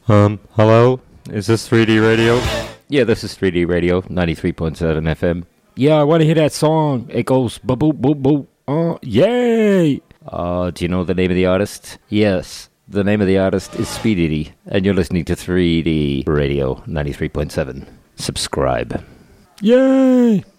Hello? Is this 3D radio? Yeah, this is 3D radio, 93.7 FM. Yeah, I want to hear that song. It goes ba-boop, boop, boop. Yay! Do you know the name of the artist? Yes, the name of the artist is Speedy, and you're listening to 3D radio, 93.7. Subscribe. Yay!